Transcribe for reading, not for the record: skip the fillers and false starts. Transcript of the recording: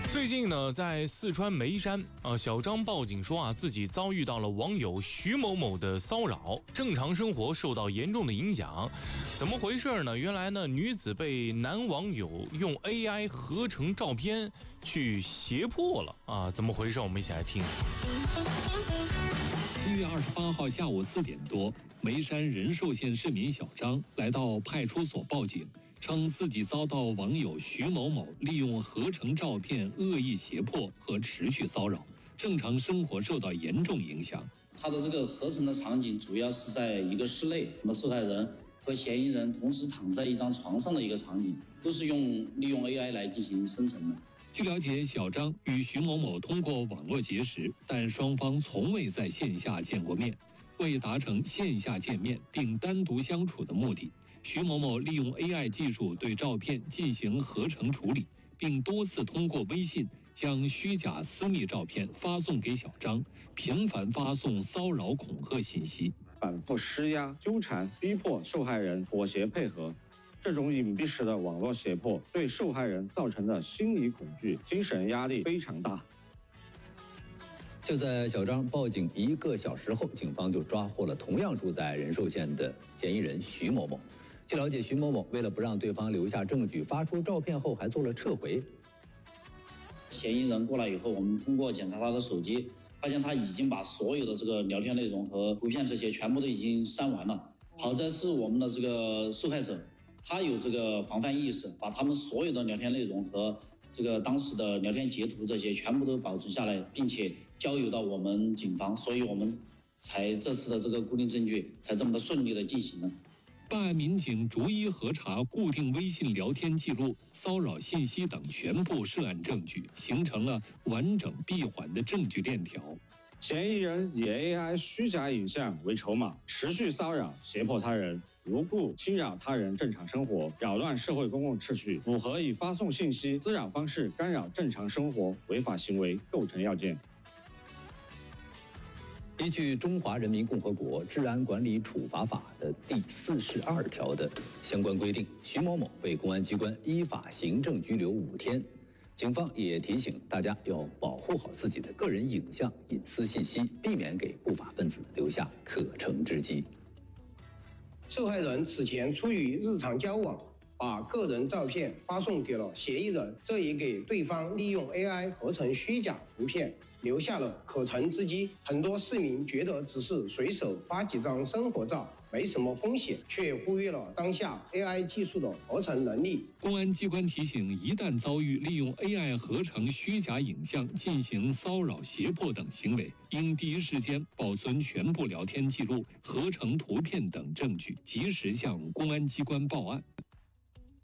最近呢，在四川眉山小张报警说自己遭遇到了网友徐某某的骚扰，正常生活受到严重的影响。怎么回事呢？原来呢，女子被男网友用 AI 合成照片去胁迫了怎么回事？我们一起来听。 7月28号下午4点多，眉山仁寿县市民小张来到派出所报警，称自己遭到网友徐某某利用合成照片恶意胁迫和持续骚扰，正常生活受到严重影响。 他的这个合成的场景主要是在一个室内，受害人和嫌疑人同时躺在一张床上的一个场景，都是利用 AI 来进行生成的。 据了解，小张与徐某某通过网络结识，但双方从未在线下见过面。为达成线下见面并单独相处的目的，徐某某利用 AI 技术对照片进行合成处理，并多次通过微信将虚假私密照片发送给小张，频繁发送骚扰恐吓信息， 反复施压、纠缠、逼迫受害人妥协配合。这种隐蔽式的网络胁迫对受害人造成的心理恐惧、精神压力非常大。 就在小张报警1个小时后，警方就抓获了同样住在仁寿县的嫌疑人徐某某。据了解，徐某某为了不让对方留下证据，发出照片后还做了撤回。 嫌疑人过来以后，我们通过检查他的手机，发现他已经把所有的这个聊天内容和图片这些全部都已经删完了。好在是我们的这个受害者，他有这个防范意识，把他们所有的聊天内容和这个当时的聊天截图这些全部都保存下来，并且交由到我们警方，所以我们才这次的这个固定证据才这么的顺利的进行了。 办案民警逐一核查固定微信聊天记录、骚扰信息等全部涉案证据，形成了完整闭环的证据链条。 嫌疑人以 AI 虚假影像为筹码，持续骚扰、胁迫他人，无故侵扰他人正常生活，扰乱社会公共秩序，符合以发送信息、滋扰方式干扰正常生活违法行为构成要件。 依据《中华人民共和国治安管理处罚法》的第42条的相关规定，徐某某被公安机关依法行政拘留5天。警方也提醒大家要保护好自己的个人影像、隐私信息，避免给不法分子留下可乘之机。 受害人此前出于日常交往，把个人照片发送给了嫌疑人，这也给对方利用 AI 合成虚假图片留下了可乘之机。很多市民觉得只是随手发几张生活照没什么风险，却忽略了当下 AI 技术的合成能力。 公安机关提醒，一旦遭遇利用 AI 合成虚假影像进行骚扰、胁迫等行为，应第一时间保存全部聊天记录、合成图片等证据，及时向公安机关报案。